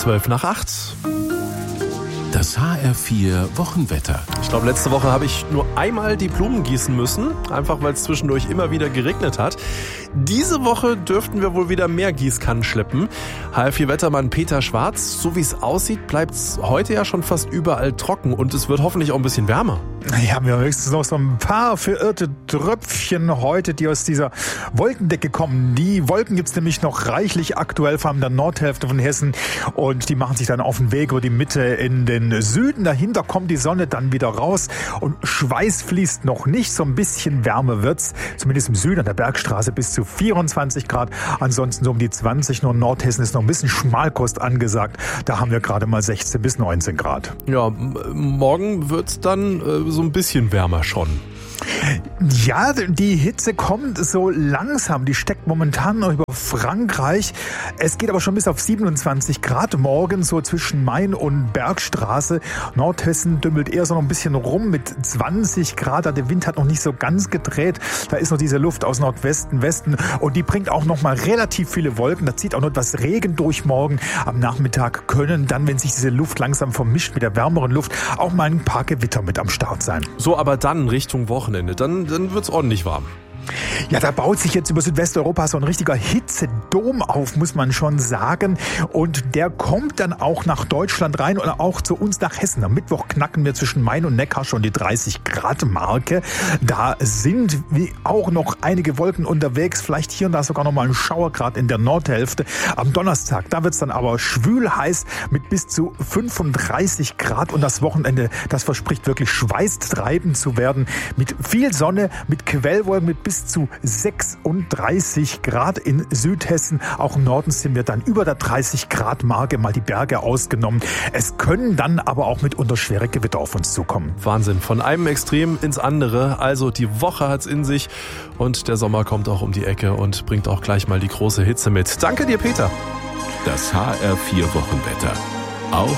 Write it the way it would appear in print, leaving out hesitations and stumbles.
7:12. Das HR4 Wochenwetter. Ich glaube, letzte Woche habe ich nur einmal die Blumen gießen müssen, einfach weil es zwischendurch immer wieder geregnet hat. Diese Woche dürften wir wohl wieder mehr Gießkannen schleppen. HR4-Wettermann Peter Schwarz, so wie es aussieht, bleibt es heute ja schon fast überall trocken und es wird hoffentlich auch ein bisschen wärmer. Ja, wir haben höchstens noch so ein paar verirrte Tröpfchen heute, die aus dieser Wolkendecke kommen. Die Wolken gibt's nämlich noch reichlich aktuell, vor allem in der Nordhälfte von Hessen. Und die machen sich dann auf den Weg über die Mitte in den Süden. Dahinter kommt die Sonne dann wieder raus und Schweiß fließt noch nicht. So ein bisschen wärmer wird's, zumindest im Süden an der Bergstraße bis zu 24 Grad. Ansonsten so um die 20. Nur in Nordhessen ist noch ein bisschen Schmalkost angesagt. Da haben wir gerade mal 16 bis 19 Grad. Ja, morgen wird's dann so ein bisschen wärmer schon. Ja, die Hitze kommt so langsam. Die steckt momentan noch über Frankreich. Es geht aber schon bis auf 27 Grad morgen, so zwischen Main und Bergstraße. Nordhessen dümmelt eher so noch ein bisschen rum mit 20 Grad. Der Wind hat noch nicht so ganz gedreht. Da ist noch diese Luft aus Nordwesten, Westen. Und die bringt auch noch mal relativ viele Wolken. Da zieht auch noch etwas Regen durch morgen. Am Nachmittag können dann, wenn sich diese Luft langsam vermischt mit der wärmeren Luft, auch mal ein paar Gewitter mit am Start sein. So, aber dann Richtung Wochenende, dann wird's ordentlich warm. Ja, da baut sich jetzt über Südwesteuropa so ein richtiger Hitzedom auf, muss man schon sagen. Und der kommt dann auch nach Deutschland rein oder auch zu uns nach Hessen. Am Mittwoch knacken wir zwischen Main und Neckar schon die 30-Grad-Marke. Da sind wie auch noch einige Wolken unterwegs. Vielleicht hier und da sogar noch mal ein Schauergrad in der Nordhälfte. Am Donnerstag, da wird's dann aber schwül heiß mit bis zu 35 Grad. Und das Wochenende, das verspricht wirklich schweißtreibend zu werden. Mit viel Sonne, mit Quellwolken, mit bis zu 36 Grad in Südhessen. Auch im Norden sind wir dann über der 30-Grad-Marke, mal die Berge ausgenommen. Es können dann aber auch mitunter schwere Gewitter auf uns zukommen. Wahnsinn, von einem Extrem ins andere. Also die Woche hat's in sich und der Sommer kommt auch um die Ecke und bringt auch gleich mal die große Hitze mit. Danke dir, Peter. Das HR4 Wochenwetter. Auch